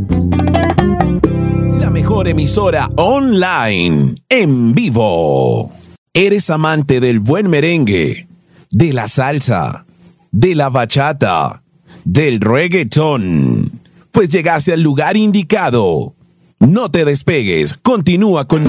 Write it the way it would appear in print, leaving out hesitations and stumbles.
La mejor emisora online, en vivo. ¿Eres amante del buen merengue, de la salsa, de la bachata, del reggaetón? Pues llegaste al lugar indicado. No te despegues, continúa con